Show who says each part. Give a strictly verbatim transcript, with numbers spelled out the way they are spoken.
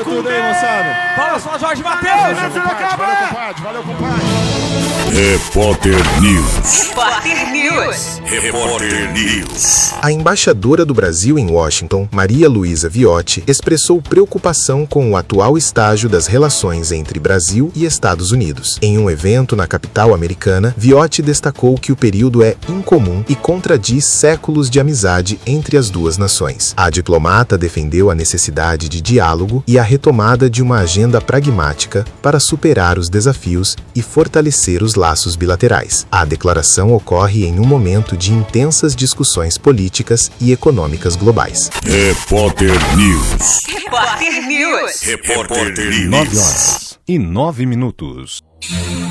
Speaker 1: tudo aí, moçada.
Speaker 2: Fala só, Jorge Matheus.
Speaker 1: Valeu, compadre. Valeu, compadre.
Speaker 3: Repórter News.
Speaker 4: Repórter News.
Speaker 3: Repórter News.
Speaker 5: A embaixadora do Brasil em Washington, Maria Luísa Viotti, expressou preocupação com o atual estágio das relações entre Brasil e Estados Unidos. Em um evento na capital americana, Viotti destacou que o período é incomum e contradiz séculos de amizade entre as duas nações. A diplomata defendeu a necessidade de diálogo e a retomada de uma agenda pragmática para superar os desafios e fortalecer os laços bilaterais. A declaração ocorre em um momento de intensas discussões políticas e econômicas globais.
Speaker 3: Repórter News.
Speaker 4: Repórter News.
Speaker 3: Repórter News.
Speaker 6: nove horas e nove minutos.